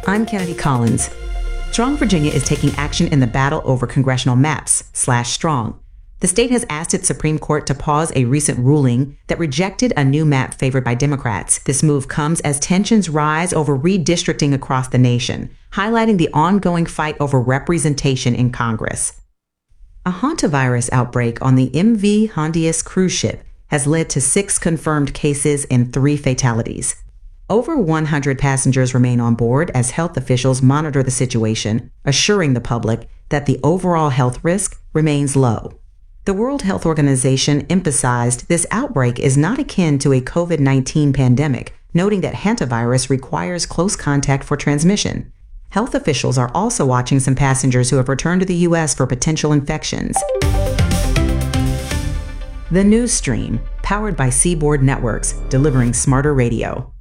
I'm Kennedy Collins. Strong Virginia is taking action in the battle over congressional maps/Strong. The state has asked its Supreme Court to pause a recent ruling that rejected a new map favored by Democrats. This move comes as tensions rise over redistricting across the nation, highlighting the ongoing fight over representation in Congress. A hantavirus outbreak on the MV Hondius cruise ship has led to 6 confirmed cases and 3 fatalities. Over 100 passengers remain on board as health officials monitor the situation, assuring the public that the overall health risk remains low. The World Health Organization emphasized this outbreak is not akin to a COVID-19 pandemic, noting that hantavirus requires close contact for transmission. Health officials are also watching some passengers who have returned to the U.S. for potential infections. The News Stream, powered by Seaboard Networks, delivering smarter radio.